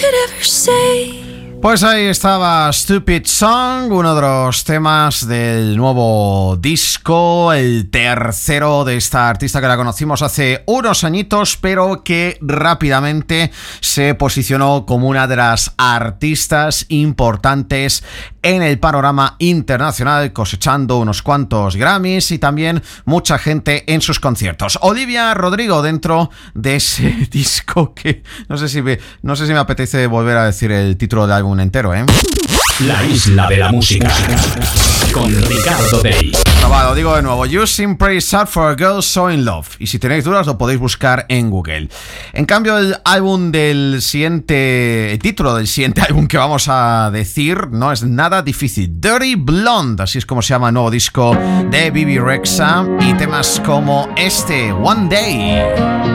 Pues ahí estaba Stupid Song, uno de los temas del nuevo disco, el tercero de esta artista que la conocimos hace unos añitos, pero que rápidamente se posicionó como una de las artistas importantes en el panorama internacional, cosechando unos cuantos Grammys y también mucha gente en sus conciertos. Olivia Rodrigo dentro de ese disco que no sé si me apetece volver a decir el título del álbum entero, ¿eh? La isla de la música con Ricardo Day. Lo digo de nuevo: You Seem Pretty Sad for a Girl So In Love. Y si tenéis dudas lo podéis buscar en Google. En cambio, el título del siguiente álbum que vamos a decir no es nada difícil. Dirty Blonde, así es como se llama el nuevo disco de Bebe Rexha, y temas como este, One Day.